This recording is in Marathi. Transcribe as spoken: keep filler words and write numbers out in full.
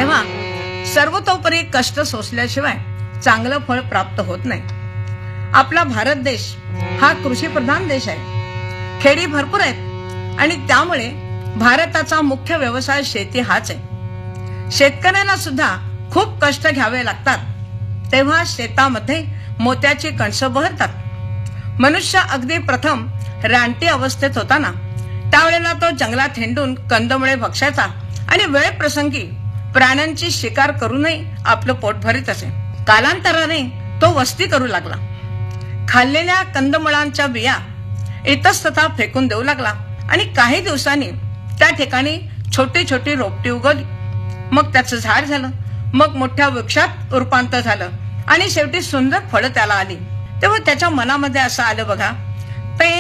तेव्हा सर्वतोपरी कष्ट सोसल्याशिवाय चांगलं फळ प्राप्त होत नाही. आपला भारत देश हा कृषीप्रधान देश आहे. खेडी भरपूर आहेत आणि त्यामुळे भारताचा मुख्य व्यवसाय शेती हाच आहे. शेतकऱ्याला सुद्धा खूप कष्ट घ्यावे लागतात. तेव्हा शेतामध्ये मोत्याची कणसं बहरतात. मनुष्य अगदी प्रथम रानटी अवस्थेत होता ना, त्यावेळेला तो जंगलात हिंडून कंदमुळे भक्षायचा आणि वेळ प्रसंगी प्राण्यांची शिकार करूनही आपलं पोट भरीत असे. कालांतराने तो वस्ती करू लागला. खाल्लेल्या कंदमुळांच्या बिया इतस्ततः फेकून देऊ लागला आणि काही दिवसांनी त्या ठिकाणी छोटी छोटी रोपटी उगवली. मग त्याचं झाड झालं, मग मोठ्या वृक्षात रूपांतर झालं आणि शेवटी सुंदर फळं त्याला आली. तेव्हा त्याच्या मनामध्ये असं आलं बघा,